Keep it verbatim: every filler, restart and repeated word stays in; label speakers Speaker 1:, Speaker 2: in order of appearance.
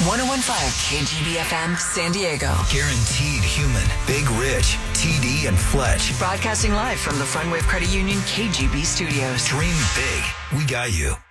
Speaker 1: ten fifteen K G B F M, San Diego.
Speaker 2: Guaranteed human. Big Rich, T D, and Fletch.
Speaker 1: Broadcasting live from the Frontwave Credit Union K G B studios.
Speaker 2: Dream big. We got you.